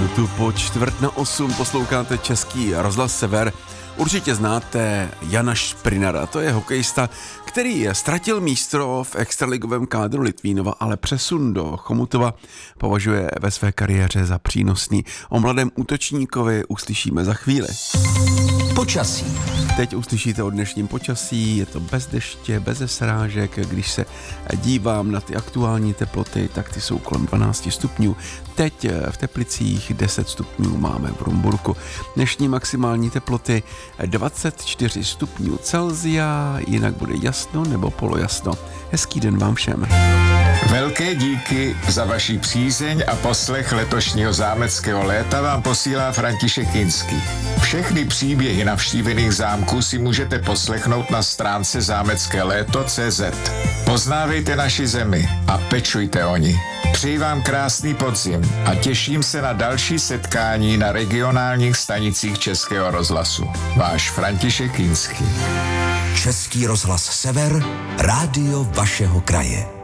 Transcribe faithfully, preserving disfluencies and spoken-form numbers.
Minutu po čtvrt na osm posloucháte Český rozhlas Sever. Určitě znáte Jana Šprinara, to je hokejista, který ztratil místo v extraligovém kádru Litvínova, ale přesun do Chomutova považuje ve své kariéře za přínosný. O mladém útočníkovi uslyšíme za chvíli. Počasí. Teď uslyšíte o dnešním počasí, je to bez deště, bez srážek. Když se dívám na ty aktuální teploty, tak ty jsou kolem dvanáct stupňů. Teď v Teplicích deset stupňů máme v Rumburku. Dnešní maximální teploty dvacet čtyři stupňů Celsia, jinak bude jasno nebo polojasno. Hezký den vám všem. Velké díky za vaši přízeň a poslech letošního zámeckého léta vám posílá František Kinský. Všechny příběhy navštívených zámků si můžete poslechnout na stránce zámecké léto tečka cé zet. Poznávejte naši zemi a pečujte o ní. Přeji vám krásný podzim a těším se na další setkání na regionálních stanicích Českého rozhlasu. Váš František Kinský. Český rozhlas Sever, rádio vašeho kraje.